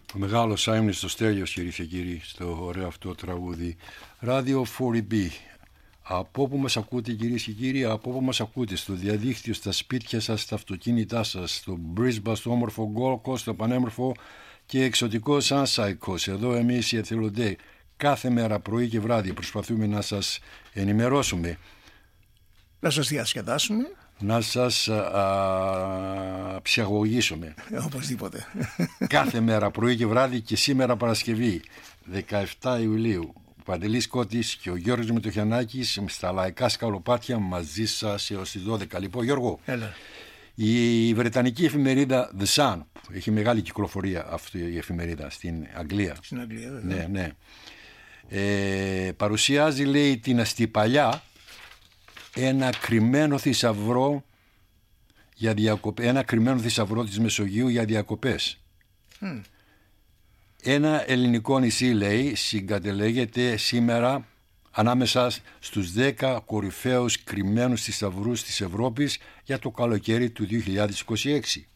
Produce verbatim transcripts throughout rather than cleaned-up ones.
Ο μεγάλος Άιμνης στο Στέλιος, κυρίες και κύριοι, στο ωραίο αυτό τραγούδι. Radio φορ μπι. Από όπου μας ακούτε, κυρίες και κύριοι, από όπου μας ακούτε, στο διαδίκτυο, στα σπίτια σας, στα αυτοκίνητά σας, στο Brisbane, στο όμορφο Gold Coast, στο πανέμορφο και εξωτικό Sunshine Coast. Εδώ εμείς οι εθελοντές κάθε μέρα πρωί και βράδυ προσπαθούμε να σας ενημερώσουμε, να σας διασκεδάσουμε, να σας α, α, ψυχαγωγήσουμε. Οπωσδήποτε. Κάθε μέρα πρωί και βράδυ, και σήμερα Παρασκευή δεκαεφτά Ιουλίου. Ο Παντελής Κώτης και ο Γιώργος Μητοχιανάκης στα λαϊκά σκαλοπάτια μαζί σας έως τις δώδεκα. Λοιπόν, Γιώργο, Έλα. Η βρετανική εφημερίδα The Sun, που έχει μεγάλη κυκλοφορία αυτή η εφημερίδα στην Αγγλία, στην Αγγλία βέβαια. ναι, ναι. Ε, παρουσιάζει, λέει, την αστιπαλιά, ένα κρυμμένο θησαυρό για διακοπές, ένα κρυμμένο θησαυρό της Μεσογείου για διακοπές. Mm. Ένα ελληνικό νησί, λέει, συγκατελέγεται σήμερα ανάμεσα στους δέκα κορυφαίους κρυμμένους θησαυρούς της Ευρώπης για το καλοκαίρι του δύο χιλιάδες είκοσι έξι.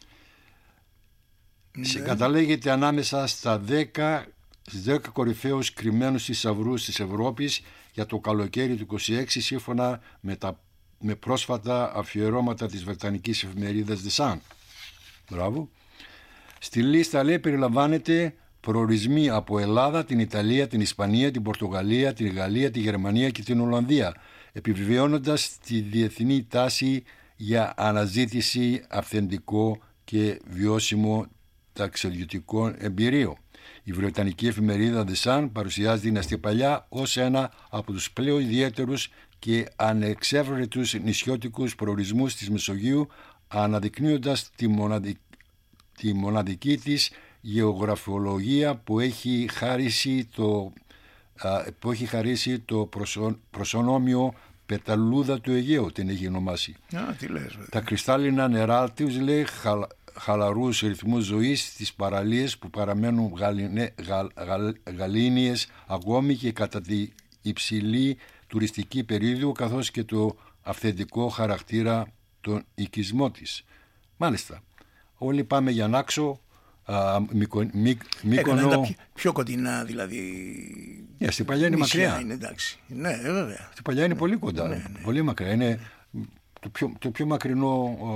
Ναι. Συγκαταλέγεται ανάμεσα στα δέκα, στις δέκα κορυφαίους κρυμμένους θησαυρούς της Ευρώπης για το καλοκαίρι του είκοσι έξι, σύμφωνα με, τα, με πρόσφατα αφιερώματα της βρετανικής εφημερίδας The Sun. Μπράβο. Στη λίστα, λέει, περιλαμβάνεται προορισμοί από Ελλάδα, την Ιταλία, την Ισπανία, την Πορτογαλία, την Γαλλία, τη Γερμανία και την Ολλανδία, επιβεβαιώνοντας τη διεθνή τάση για αναζήτηση αυθεντικό και βιώσιμο ταξιδιωτικό εμπειρίο. Η βρετανική εφημερίδα The Sun παρουσιάζει την αστιπαλιά ως ένα από τους πλέον ιδιαίτερους και ανεξέβρετους νησιώτικους προορισμούς της Μεσογείου, αναδεικνύοντας τη μοναδική, τη μοναδική της γεωγραφολογία που έχει χαρίσει το, που έχει χαρίσει το προσω, προσωνόμιο πεταλούδα του Αιγαίου, την έχει ονομάσει. Α, τι λες, τα κρυστάλλινα νερά τους, λέει, χα, χαλαρούς ρυθμούς ζωής στις παραλίες που παραμένουν γαλινε, γα, γα, γαλήνιες ακόμη και κατά τη υψηλή τουριστική περίοδο, καθώς και το αυθεντικό χαρακτήρα των οικισμών της. Μάλιστα, όλοι πάμε για Νάξο, Uh, Μύκο, Μύ, Μύκονο. Έκαναν τα πιο, πιο κοντινά, δηλαδή. Yeah, στην παλιά είναι μακριά. Είναι, εντάξει. Ναι, βέβαια. Στην παλιά είναι πολύ κοντά. Ναι, ναι. Πολύ μακριά. Είναι το πιο, το πιο μακρινό ο,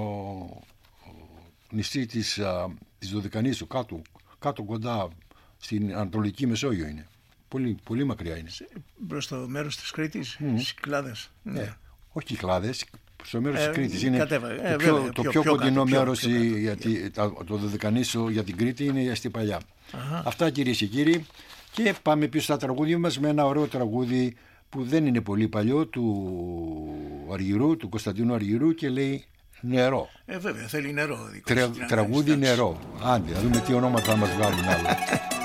ο, νησί της, α, της Δωδεκανήσου, κάτω, κάτω κοντά στην Ανατολική Μεσόγειο είναι. Πολύ, πολύ μακριά είναι. Προς το μέρος της Κρήτης, mm. στις Κυκλάδες. Ναι. Ναι. Όχι Κυκλάδες. Στο μέρος ε, της Κρήτης είναι κατέβα, ε, το πιο, βέβαια, το πιο, πιο, πιο κοντινό κάτω, μέρος πιο, πιο γιατί, το Δωδεκανήσο για την Κρήτη είναι η Αστιπαλιά. Αχα. Αυτά, κυρίες και κύριοι, και πάμε πίσω στα τραγούδια μας με ένα ωραίο τραγούδι που δεν είναι πολύ παλιό, του Αργυρού, του Κωνσταντίνου Αργυρού, και λέει νερό. Ε, βέβαια, θέλει νερό. Τρα, τραγούδι νερό. Άντε, να δούμε τι ονόματα μας βγάλουν άλλο.